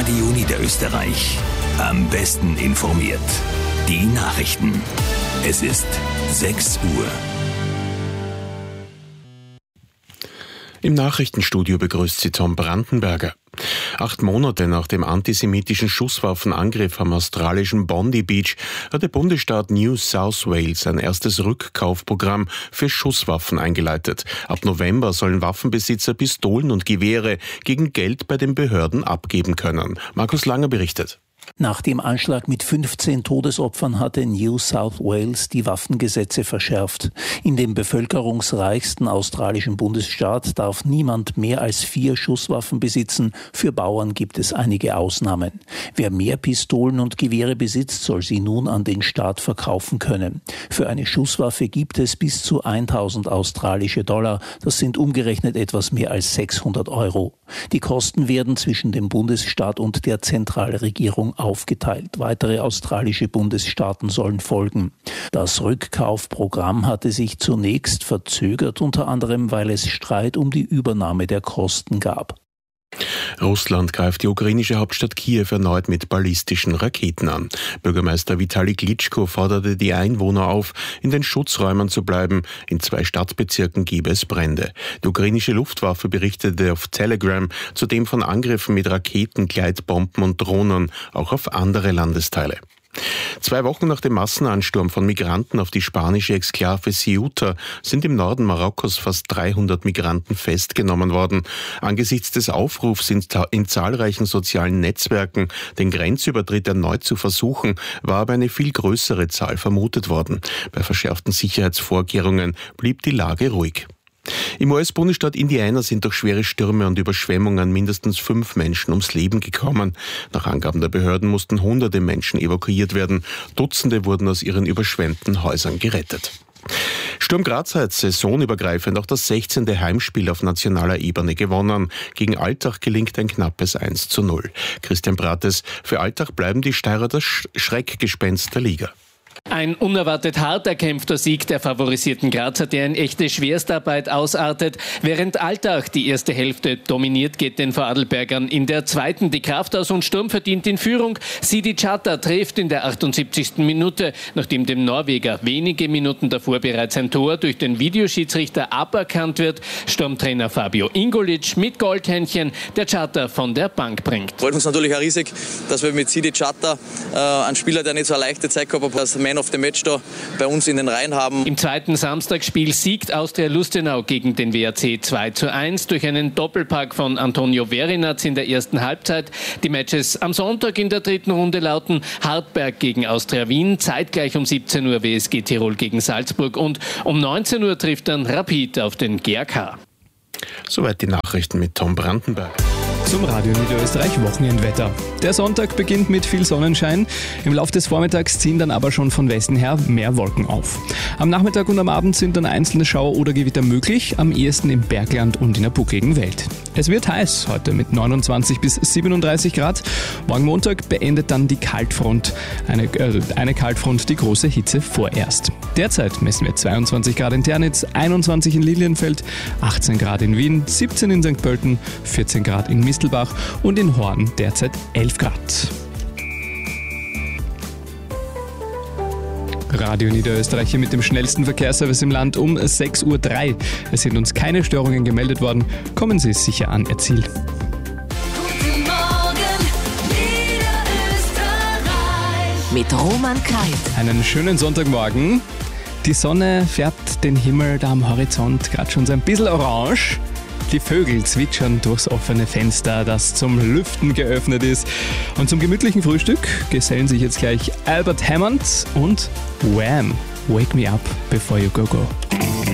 Radio Niederösterreich. Am besten informiert. Die Nachrichten. Es ist 6 Uhr. Im Nachrichtenstudio begrüßt Sie Tom Brandenberger. 8 Monate nach dem antisemitischen Schusswaffenangriff am australischen Bondi Beach hat der Bundesstaat New South Wales ein erstes Rückkaufprogramm für Schusswaffen eingeleitet. Ab November sollen Waffenbesitzer Pistolen und Gewehre gegen Geld bei den Behörden abgeben können. Markus Langer berichtet. Nach dem Anschlag mit 15 Todesopfern hatte New South Wales die Waffengesetze verschärft. In dem bevölkerungsreichsten australischen Bundesstaat darf niemand mehr als 4 Schusswaffen besitzen. Für Bauern gibt es einige Ausnahmen. Wer mehr Pistolen und Gewehre besitzt, soll sie nun an den Staat verkaufen können. Für eine Schusswaffe gibt es bis zu 1.000 australische Dollar. Das sind umgerechnet etwas mehr als 600 €. Die Kosten werden zwischen dem Bundesstaat und der Zentralregierung aufgeteilt. Weitere australische Bundesstaaten sollen folgen. Das Rückkaufprogramm hatte sich zunächst verzögert, unter anderem, weil es Streit um die Übernahme der Kosten gab. Russland greift die ukrainische Hauptstadt Kiew erneut mit ballistischen Raketen an. Bürgermeister Vitali Klitschko forderte die Einwohner auf, in den Schutzräumen zu bleiben. In 2 Stadtbezirken gebe es Brände. Die ukrainische Luftwaffe berichtete auf Telegram zudem von Angriffen mit Raketen, Gleitbomben und Drohnen, auch auf andere Landesteile. 2 Wochen nach dem Massenansturm von Migranten auf die spanische Exklave Ceuta sind im Norden Marokkos fast 300 Migranten festgenommen worden. Angesichts des Aufrufs in zahlreichen sozialen Netzwerken, den Grenzübertritt erneut zu versuchen, war aber eine viel größere Zahl vermutet worden. Bei verschärften Sicherheitsvorkehrungen blieb die Lage ruhig. Im US-Bundesstaat Indiana sind durch schwere Stürme und Überschwemmungen mindestens 5 Menschen ums Leben gekommen. Nach Angaben der Behörden mussten Hunderte Menschen evakuiert werden. Dutzende wurden aus ihren überschwemmten Häusern gerettet. Sturm Graz hat saisonübergreifend auch das 16. Heimspiel auf nationaler Ebene gewonnen. Gegen Altach gelingt ein knappes 1:0. Christian Brates: Für Altach bleiben die Steirer das Schreckgespenst der Liga. Ein unerwartet hart erkämpfter Sieg der favorisierten Grazer, der in echte Schwerstarbeit ausartet. Während Altach die erste Hälfte dominiert, geht den Vorarlbergern in der zweiten die Kraft aus und Sturm verdient in Führung. Sidi Chata trifft in der 78. Minute, nachdem dem Norweger wenige Minuten davor bereits ein Tor durch den Videoschiedsrichter aberkannt wird. Sturmtrainer Fabio Ingolic mit Goldhändchen, der Chata von der Bank bringt. Freut uns natürlich auch riesig, dass wir mit Sidi Chata einen Spieler, der nicht so eine leichte Zeit gehabt hat, als Man of the Match da bei uns in den Reihen haben. Im zweiten Samstagsspiel siegt Austria Lustenau gegen den WAC 2:1 durch einen Doppelpack von Antonio Verinaz in der ersten Halbzeit. Die Matches am Sonntag in der 3. Runde lauten Hartberg gegen Austria Wien, zeitgleich um 17 Uhr WSG Tirol gegen Salzburg und um 19 Uhr trifft dann Rapid auf den GAK. Soweit die Nachrichten mit Tom Brandenberg. Zum Radio Niederösterreich Wochenendwetter. Der Sonntag beginnt mit viel Sonnenschein. Im Laufe des Vormittags ziehen dann aber schon von Westen her mehr Wolken auf. Am Nachmittag und am Abend sind dann einzelne Schauer oder Gewitter möglich, am ehesten im Bergland und in der buckligen Welt. Es wird heiß, heute mit 29 bis 37 Grad. Morgen Montag beendet dann die Kaltfront, eine Kaltfront die große Hitze vorerst. Derzeit messen wir 22 Grad in Ternitz, 21 in Lilienfeld, 18 Grad in Wien, 17 in St. Pölten, 14 Grad in Mistelbach und in Horn derzeit 11 Grad. Radio Niederösterreich mit dem schnellsten Verkehrsservice im Land um 6:03 Uhr. Es sind uns keine Störungen gemeldet worden. Kommen Sie sicher an Ihr Ziel. Guten Morgen, Niederösterreich. Mit Roman Kait. Einen schönen Sonntagmorgen. Die Sonne färbt den Himmel da am Horizont gerade schon so ein bisschen orange. Die Vögel zwitschern durchs offene Fenster, das zum Lüften geöffnet ist. Und zum gemütlichen Frühstück gesellen sich jetzt gleich Albert Hammond und Wham! Wake Me Up Before You Go Go.